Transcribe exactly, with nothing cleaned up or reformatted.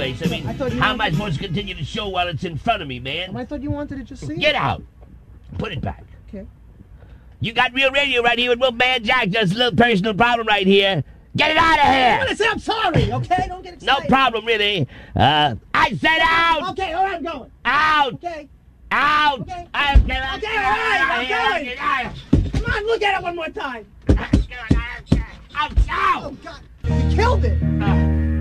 place. I mean, I thought you how am I wanted- supposed to continue the show while it's in front of me, man? I thought you wanted to just see Get it. out. Put it back. Okay. You got Real Radio right here with Wolfman Jack. There's a little personal problem right here. Get it out of I here. want to say I'm sorry, okay? Don't get No excited. problem, really. Uh, I said out. Okay, all right, I'm going. Out. Okay. Out. Okay. I'm Okay, all right, I'm going. Come on, look at it one more time. Out. Out. Oh, God. You killed it. Uh,